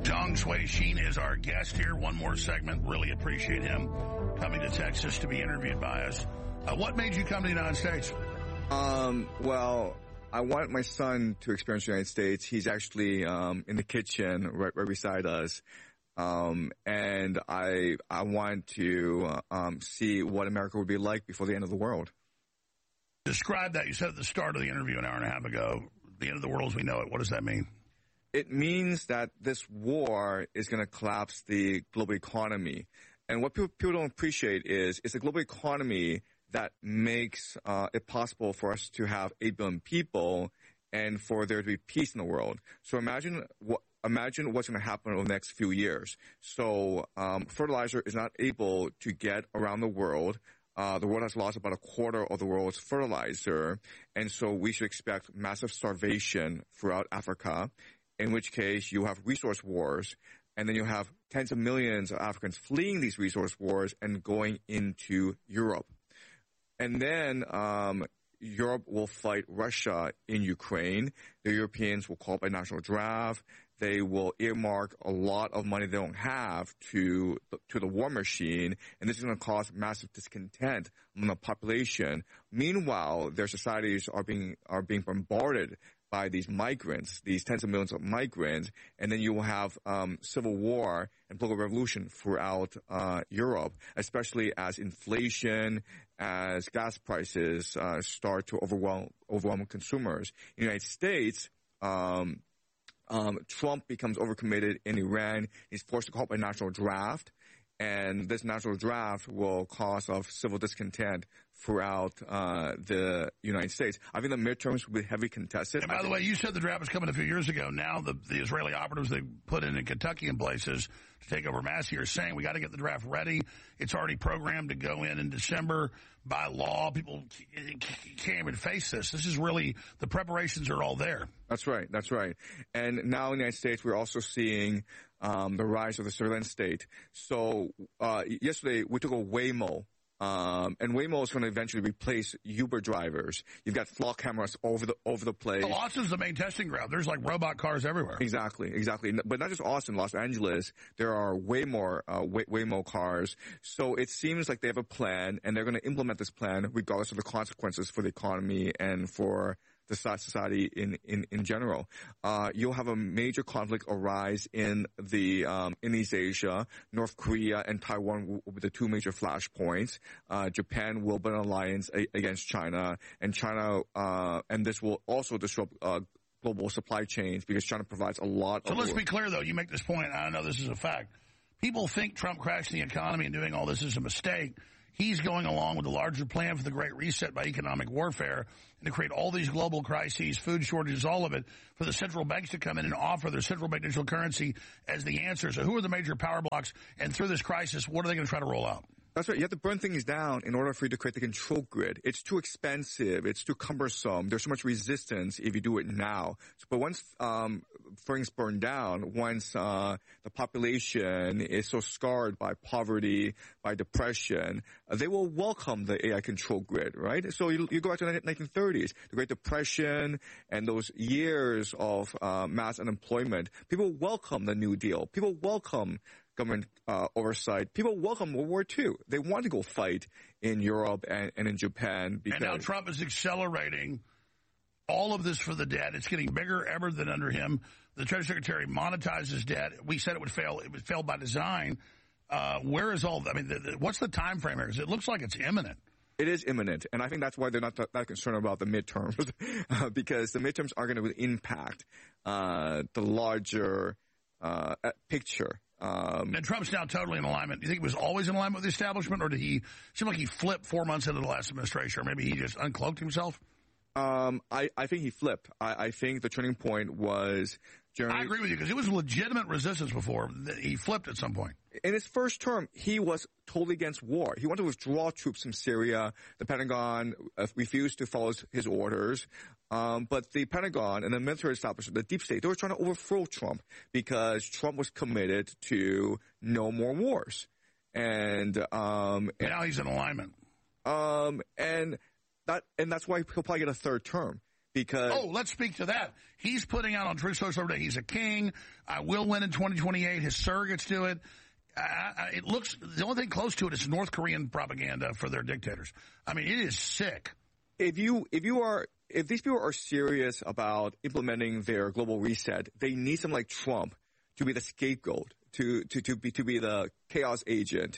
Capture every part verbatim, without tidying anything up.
Zhang Shuixin is our guest here. One more segment. Really appreciate him coming to Texas to be interviewed by us. Uh, what made you come to the United States? Um, well, I wanted my son to experience the United States. He's actually um, in the kitchen right, right beside us. Um, and I I wanted to uh, um, see what America would be like before the end of the world. Describe that. You said at the start of the interview an hour and a half ago, the end of the world as we know it. What does that mean? It means that this war is going to collapse the global economy. And what people, people don't appreciate is it's a global economy that makes uh, it possible for us to have eight billion people and for there to be peace in the world. So imagine what imagine what's going to happen over the next few years. So um, fertilizer is not able to get around the world. Uh, the world has lost about a quarter of the world's fertilizer, and so we should expect massive starvation throughout Africa, in which case you have resource wars, and then you have tens of millions of Africans fleeing these resource wars and going into Europe. And then um Europe will fight Russia in Ukraine. The Europeans will call up a national draft. They will earmark a lot of money they don't have to to the war machine, and this is going to cause massive discontent among the population. Meanwhile, their societies are being are being bombarded by these migrants, these tens of millions of migrants, and then you will have um, civil war and political revolution throughout uh, Europe, especially as inflation, as gas prices uh, start to overwhelm overwhelm consumers. In the United States, um, um, Trump becomes overcommitted in Iran. He's forced to call up a national draft. And this national draft will cause of civil discontent throughout uh the United States. I think the midterms will be heavily contested. And by the way, you said the draft was coming a few years ago. Now the, the Israeli operatives they put in in Kentucky and places to take over Massey are saying we got to get the draft ready. It's already programmed to go in in December by law. People can't even face this. This is really, the preparations are all there. That's right. That's right. And now in the United States, we're also seeing um the rise of the surveillance state. So uh yesterday we took a Waymo. Um, and Waymo is going to eventually replace Uber drivers. You've got flock cameras over the over the place. Well, Austin's the main testing ground. There's like robot cars everywhere. Exactly, exactly. But not just Austin, Los Angeles. There are way more uh, Way- Waymo cars. So it seems like they have a plan, and they're going to implement this plan regardless of the consequences for the economy and for the society in, in, in general. Uh, you'll have a major conflict arise in the, um, in East Asia. North Korea and Taiwan will be the two major flashpoints. Uh, Japan will build an alliance a- against China, and China, uh, and this will also disrupt, uh, global supply chains because China provides a lot so of... So let's be clear though, you make this point, I know this is a fact. People think Trump crashing the economy and doing all this is a mistake. He's going along with the larger plan for the Great Reset by economic warfare and to create all these global crises, food shortages, all of it, for the central banks to come in and offer their central bank digital currency as the answer. So who are the major power blocks? And through this crisis, what are they going to try to roll out? That's right. You have to burn things down in order for you to create the control grid. It's too expensive. It's too cumbersome. There's so much resistance if you do it now. But once um things burn down, once uh the population is so scarred by poverty, by depression, uh, they will welcome the A I control grid, right? So you, you go back to the nineteen thirties, the Great Depression and those years of uh mass unemployment. People welcome the New Deal. People welcome government uh, oversight. People welcome World War Two. They want to go fight in Europe and, and in Japan. Because and now Trump is accelerating all of this for the debt. It's getting bigger ever than under him. The Treasury Secretary monetizes debt. We said it would fail. It would fail by design. Uh, where is all that? I mean, the, the, what's the time frame here? Because it looks like it's imminent. It is imminent, and I think that's why they're not that, that concerned about the midterms, uh, because the midterms are going to impact uh, the larger uh, picture. Um, and Trump's now totally in alignment. Do you think he was always in alignment with the establishment, or did he seem like he flipped four months into the last administration, or maybe he just uncloaked himself? Um, I, I think he flipped. I, I think the turning point was Jeremy. I agree with you because it was legitimate resistance before. He flipped at some point. In his first term, he was totally against war. He wanted to withdraw troops from Syria. The Pentagon uh, refused to follow his orders. Um, but the Pentagon and the military establishment, the deep state, they were trying to overthrow Trump because Trump was committed to no more wars. And, um, and now he's in alignment. Um, and that, and that's why he'll probably get a third term. because oh, let's speak to that. He's putting out on Truth Social every day. He's a king. I will win in twenty twenty-eight. His surrogates do it. Uh, it looks the only thing close to it is North Korean propaganda for their dictators. I mean, it is sick. If you if you are if these people are serious about implementing their global reset, they need someone like Trump to be the scapegoat, to to to be to be the chaos agent,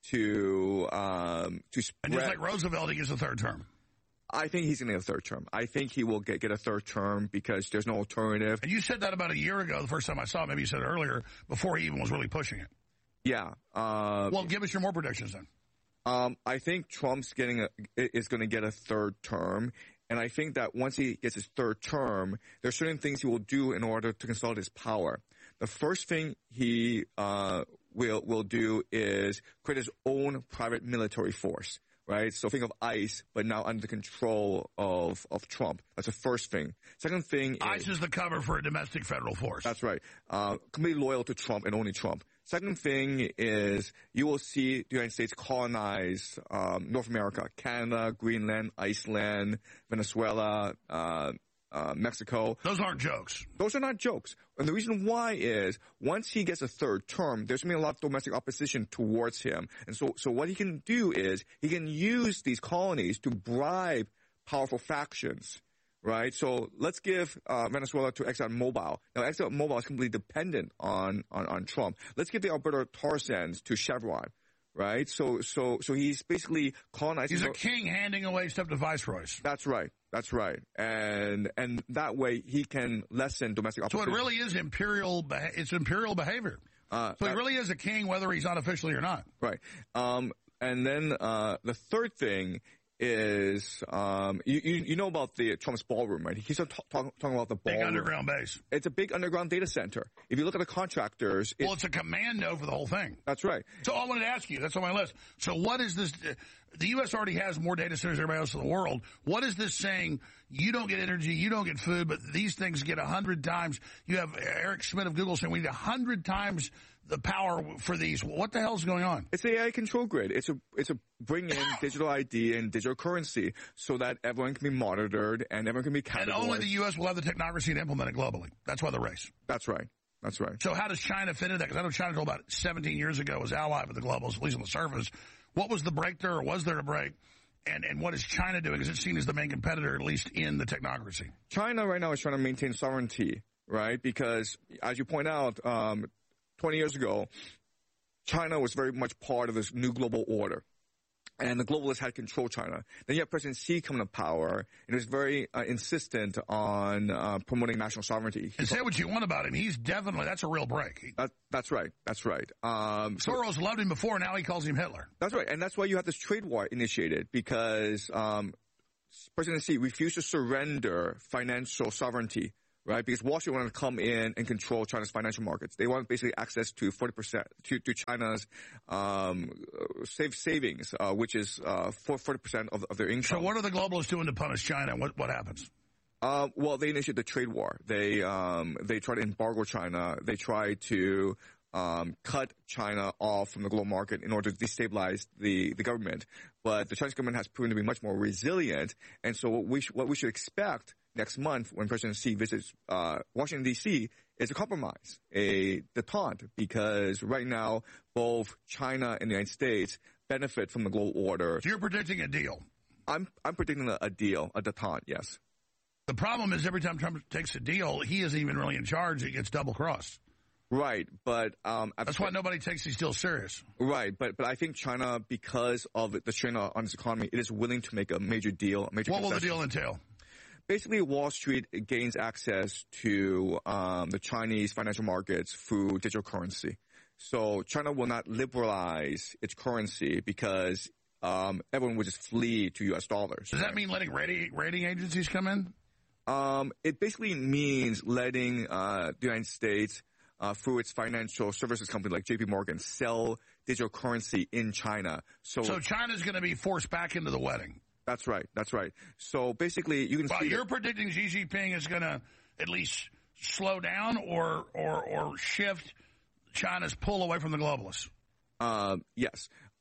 to um to spread. And just like Roosevelt, he gets a third term. I think he's going to get a third term. I think he will get, get a third term because there's no alternative. And you said that about a year ago, the first time I saw it. Maybe you said it earlier, before he even was really pushing it. Yeah. Uh, well, give us your more predictions then. Um, I think Trump's getting a, is going to get a third term. And I think that once he gets his third term, there are certain things he will do in order to consolidate his power. The first thing he uh, will will do is create his own private military force. Right? So think of ICE, but now under the control of, of Trump. That's the first thing. Second thing is... ICE is the cover for a domestic federal force. That's right. Uh, completely loyal to Trump and only Trump. Second thing is you will see the United States colonize um, North America, Canada, Greenland, Iceland, Venezuela, uh, uh, Mexico. Those aren't jokes. Those are not jokes. And the reason why is once he gets a third term, there's going to be a lot of domestic opposition towards him. And so, so what he can do is he can use these colonies to bribe powerful factions. Right? So let's give uh, Venezuela to ExxonMobil. Now, ExxonMobil is completely dependent on, on, on Trump. Let's give the Alberta tar sands to Chevron. Right? So, so, so he's basically colonizing. He's a king handing away stuff to viceroys. That's right. That's right. And, and that way he can lessen domestic opposition. So it really is imperial, it's imperial behavior. Uh, so he really is a king whether he's not officially or not. Right. Um, and then, uh, the third thing is, um, you, you, you know about the Trump's ballroom, right? He's talk, talk, talking about the ballroom. Big underground base. It's a big underground data center. If you look at the contractors. Well, it's a commando for the whole thing. That's right. So I wanted to ask you, that's on my list. So what is this? The U S already has more data centers than everybody else in the world. What is this saying? You don't get energy, you don't get food, but these things get a hundred times. You have Eric Schmidt of Google saying we need a hundred times the power for these. What the hell's going on? It's the A I control grid. It's a it's a bring in digital I D and digital currency so that everyone can be monitored and everyone can be categorized. And only the U S will have the technocracy to implement it globally. That's why the race. That's right. That's right. So how does China fit into that? Because I know China until about seventeen years ago was allied with the globals, at least on the surface. What was the break there, or was there a break? And and what is China doing? Is it seen as the main competitor, at least in the technocracy? China right now is trying to maintain sovereignty, right? Because as you point out, um, twenty years ago, China was very much part of this new global order. And the globalists had control China. Then you have President Xi coming to power, and he was very uh, insistent on uh, promoting national sovereignty. And say what you want about him. He's definitely, that's a real break. That, that's right. That's right. Um, Soros loved him before, now he calls him Hitler. That's right. And that's why you have this trade war initiated, because um, President Xi refused to surrender financial sovereignty. Right, because Washington wanted to come in and control China's financial markets. They want basically access to forty percent to, to China's um, save savings, uh, which is uh, forty percent of, of their income. So, what are the globalists doing to punish China? What what happens? Uh, well, they initiated the trade war. They um, they try to embargo China. They try to um, cut China off from the global market in order to destabilize the the government. But the Chinese government has proven to be much more resilient, and so what we sh- what we should expect next month when President Xi visits uh, Washington, D C is a compromise, a detente, because right now both China and the United States benefit from the global order. So you're predicting a deal? I'm I'm predicting a, a deal, a detente, yes. The problem is every time Trump takes a deal, he isn't even really in charge. He gets double-crossed. Right, but um, that's why nobody takes these deals serious. Right, but but I think China, because of the strain on its economy, it is willing to make a major deal. A major what concession. will the deal entail? Basically, Wall Street gains access to um, the Chinese financial markets through digital currency. So China will not liberalize its currency because um, everyone would just flee to U S dollars. Does that mean letting rating, rating agencies come in? Um, it basically means letting uh, the United States, uh, through its financial services company like J P Morgan, sell digital currency in China. So, so China's going to be forced back into the wedding. That's right. That's right. So basically, you can well, see. You're predicting Xi Jinping is going to at least slow down or or or shift China's pull away from the globalists. Um, yes.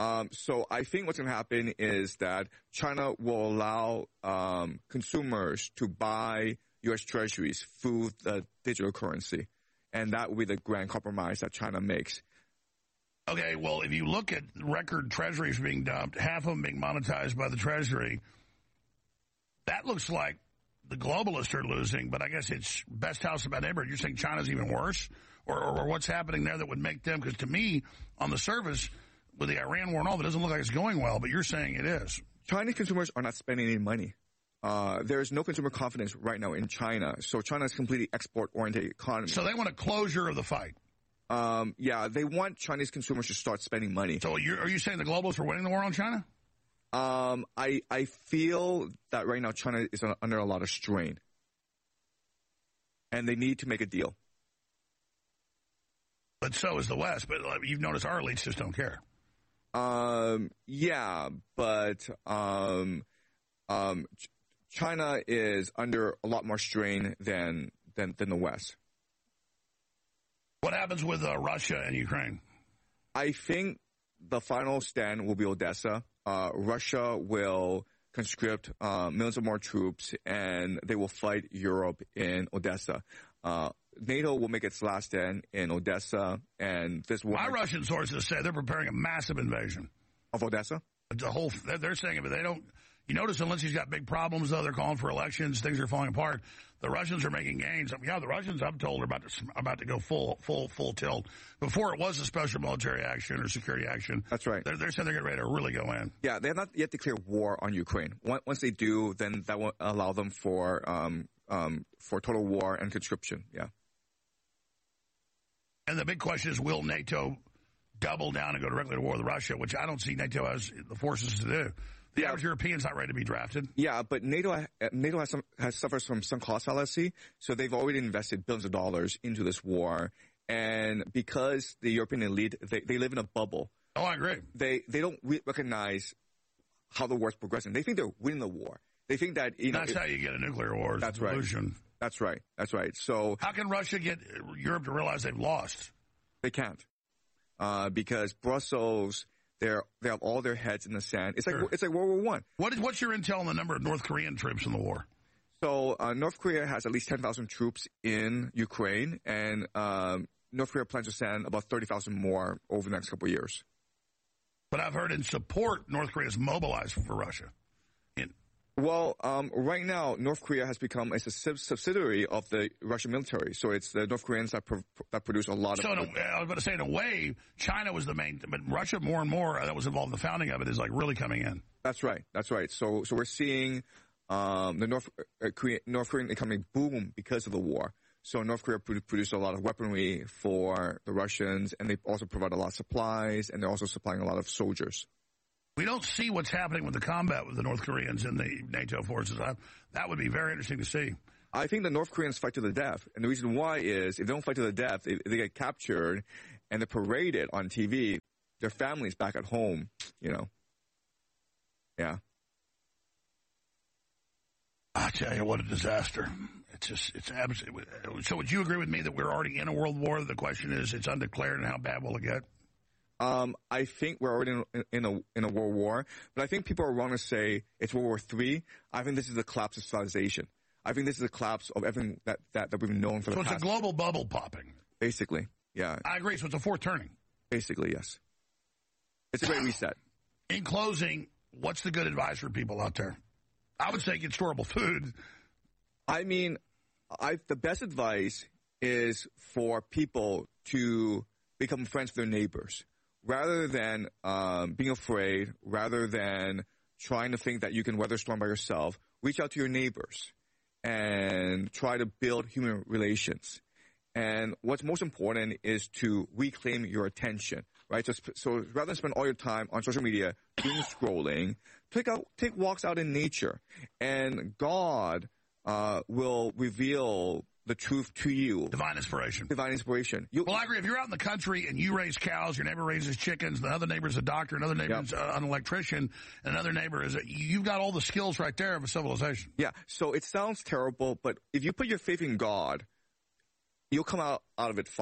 Um, so I think what's going to happen is that China will allow um, consumers to buy U S treasuries through the digital currency. And that will be the grand compromise that China makes. Okay, well, if you look at record treasuries being dumped, half of them being monetized by the treasury, that looks like the globalists are losing, but I guess it's best house in my neighborhood. You're saying China's even worse? Or, or, or what's happening there that would make them, because to me, on the surface, with the Iran war and all, that doesn't look like it's going well, but you're saying it is. Chinese consumers are not spending any money. Uh, there's no consumer confidence right now in China. So China is a completely export-oriented economy. So they want a closure of the fight. Um, yeah, they want Chinese consumers to start spending money. So you're, are you saying the globalists are winning the war on China? Um, I I feel that right now China is under a lot of strain. And they need to make a deal. But so is the West. But you've noticed our elites just don't care. Um, yeah, but um, um, Ch- China is under a lot more strain than than, than the West. What happens with uh, Russia and Ukraine? I think the final stand will be Odessa. Uh, Russia will conscript uh, millions of more troops, and they will fight Europe in Odessa. Uh, NATO will make its last stand in Odessa, and this war. My Russian sources say they're preparing a massive invasion of Odessa. The whole they're saying it, but they don't. You notice Zelensky's got big problems, though. They're calling for elections. Things are falling apart. The Russians are making gains. I mean, yeah, the Russians, I'm told, are about to about to go full, full, full tilt. Before it was a special military action or security action. That's right. They're, they're saying they're getting ready to really go in. Yeah, they have not yet declared war on Ukraine. Once they do, then that will allow them for um, um, for total war and conscription. Yeah. And the big question is, will NATO double down and go directly to war with Russia, which I don't see NATO has the forces to do. The yeah. average European's not ready to be drafted. Yeah, but NATO NATO has some, has suffers from some cost fallacy, so they've already invested billions of dollars into this war. And because the European elite, they, they live in a bubble. Oh, I agree. They they don't re- recognize how the war is progressing. They think they're winning the war. They think that, you know. That's it, how you get a nuclear war. That's right. Illusion. That's right. That's right. So how can Russia get Europe to realize they've lost? They can't, uh, because Brussels, they're they have all their heads in the sand. It's like sure. it's like World War One. What is what's your intel on the number of North Korean troops in the war? So uh, North Korea has at least ten thousand troops in Ukraine, and um, North Korea plans to send about thirty thousand more over the next couple of years. But I've heard in support, North Korea is mobilized for Russia. In- Well, um, right now, North Korea has become a sub- subsidiary of the Russian military. So it's the North Koreans that, pro- that produce a lot of... So in a, I was about to say, in a way, China was the main... But Russia, more and more, that was involved in the founding of it, is like really coming in. That's right. That's right. So so we're seeing um, the North, uh, Korea, North Korean economy boom because of the war. So North Korea produ- produced a lot of weaponry for the Russians, and they also provide a lot of supplies, and they're also supplying a lot of soldiers. We don't see what's happening with the combat with the North Koreans and the NATO forces. I, that would be very interesting to see. I think the North Koreans fight to the death. And the reason why is if they don't fight to the death, if they get captured and they're paraded on T V, their families back at home, you know. Yeah. I tell you, what a disaster. It's just, it's absolutely. So would you agree with me that we're already in a world war? The question is, it's undeclared, and how bad will it get? Um, I think we're already in, in a in a world war, but I think people are wrong to say it's World War Three. I think this is the collapse of civilization. I think this is the collapse of everything that, that, that we've known for so the past. So it's a global bubble popping. Basically, yeah. I agree. So it's a fourth turning. Basically, yes. It's a great reset. In closing, what's the good advice for people out there? I would say get storable food. I mean, I the best advice is for people to become friends with their neighbors. Rather than um, being afraid, rather than trying to think that you can weather a storm by yourself, reach out to your neighbors and try to build human relations. And what's most important is to reclaim your attention, right? So, so rather than spend all your time on social media doom scrolling, take out, take walks out in nature, and God uh, will reveal the truth to you. Divine inspiration. Divine inspiration. You, well, I agree. If you're out in the country and you raise cows, your neighbor raises chickens, the other neighbor's a doctor, another neighbor's yep. uh, an electrician, and another neighbor is a, you've got all the skills right there of a civilization. Yeah. So it sounds terrible, but if you put your faith in God, you'll come out, out of it fine.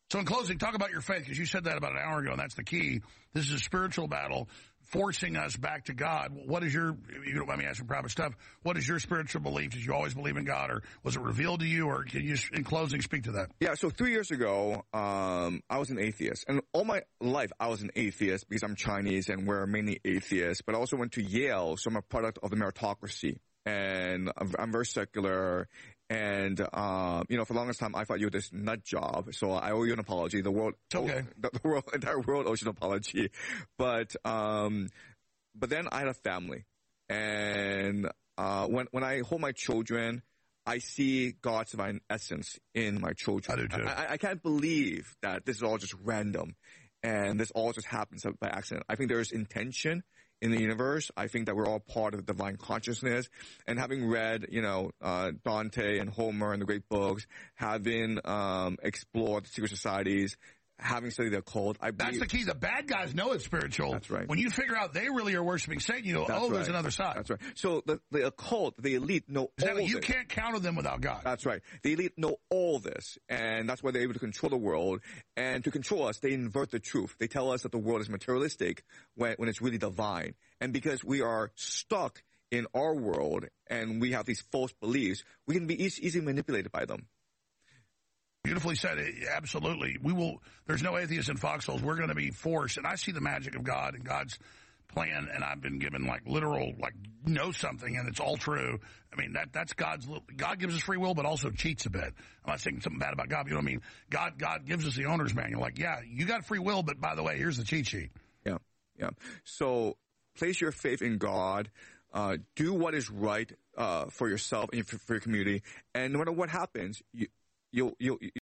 So in closing, talk about your faith, because you said that about an hour ago, and that's the key. This is a spiritual battle forcing us back to God. What is your, you don't mind me asking private stuff, what is your spiritual belief? Did you always believe in God, or was it revealed to you, or can you, in closing, speak to that? Yeah, so three years ago, um, I was an atheist. And all my life, I was an atheist because I'm Chinese and we're mainly atheists. But I also went to Yale, so I'm a product of the meritocracy. And I'm, I'm very secular. And, um, you know, for the longest time, I thought you were this nut job. So I owe you an apology. The world, it's okay. the, the world, entire world owes you an apology. But, um, but then I had a family. And, uh, when, when I hold my children, I see God's divine essence in my children. I do too. I, I can't believe that this is all just random and this all just happens by accident. I think there's intention in the universe. I think that we're all part of the divine consciousness. And having read, you know, uh, Dante and Homer and the great books, having um, explored secret societies, having studied the occult, I believe... That's the key. The bad guys know it's spiritual. That's right. When you figure out they really are worshiping Satan, you go, That's oh, right. there's another side. That's right. So the, the occult, the elite know Exactly. all You this. can't counter them without God. That's right. The elite know all this, and that's why they're able to control the world. And to control us, they invert the truth. They tell us that the world is materialistic when, when it's really divine. And because we are stuck in our world and we have these false beliefs, we can be easy, easily manipulated by them. Beautifully said. Absolutely. We will, there's no atheists in foxholes. We're going to be forced. And I see the magic of God and God's plan. And I've been given like literal, like know something and it's all true. I mean, that, that's God's, God gives us free will, but also cheats a bit. I'm not saying something bad about God. But you know what I mean? God, God gives us the owner's manual. Like, yeah, you got free will, but by the way, here's the cheat sheet. Yeah. Yeah. So place your faith in God. Uh, do what is right, uh, for yourself and for, for your community. And no matter what happens, you, You'll, you'll,